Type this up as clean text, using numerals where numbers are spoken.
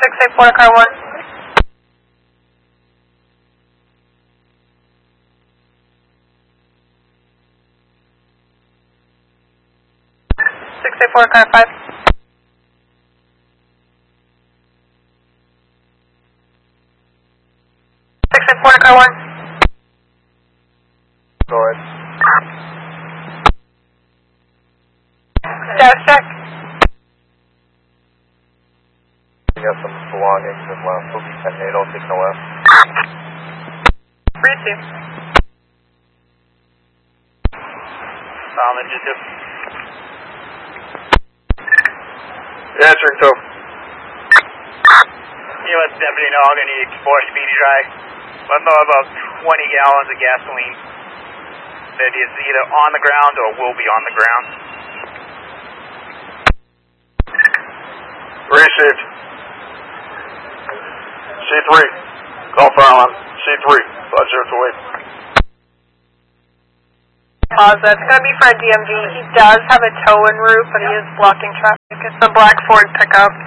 684 to car 1. For car 5. 684 to car 1. Go ahead. Status check. We got some belongings in left. We'll be 10-8, I'll take no left. Receive. Solid, just Answering to. US deputy know I'm going to need 4 speedy dry. Let them know about 20 gallons of gasoline. That is either on the ground or will be on the ground. Received. C3. Call for Alan. C3. Roger to wait. Pause. It's going to be for a DMV. He does have a tow en route, but he is blocking traffic. It's a black Ford pickup.